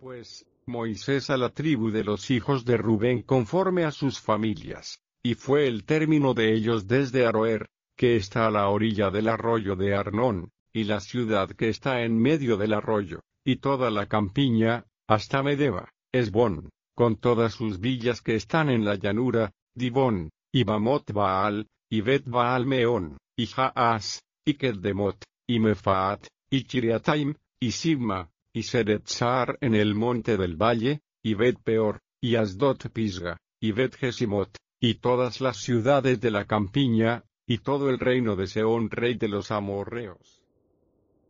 pues Moisés a la tribu de los hijos de Rubén conforme a sus familias, y fue el término de ellos desde Aroer, que está a la orilla del arroyo de Arnón, y la ciudad que está en medio del arroyo, y toda la campiña, hasta Medeba, Esbón, con todas sus villas que están en la llanura, Dibón, y Bamot Baal, y Bet Baal Meón, y Jaas, y Keddemot, y Mefaat, y Chiriataim, y Sibma, y Seretzar en el monte del valle, y Bet Peor, y Asdot Pisga, y Bet Jesimot, y todas las ciudades de la campiña, y todo el reino de Sehón rey de los amorreos.